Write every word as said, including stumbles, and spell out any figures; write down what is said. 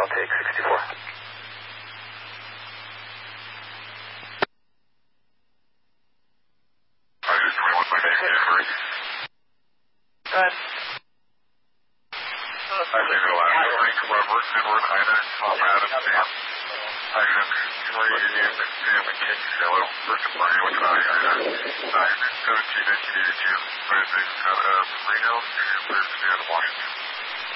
I'll take sixty-four. I just twenty-one by name, Denver. Go ahead. I think the last link, Weber, Edward, Ida, Tom, Adam, Sam. Action, three, Indian, Sam, and King, Hello, first of Mario, and I, Ida, nine, seventeen, nineteen eighty-two, thirty-six, uh, Reno, and Thursday, Washington.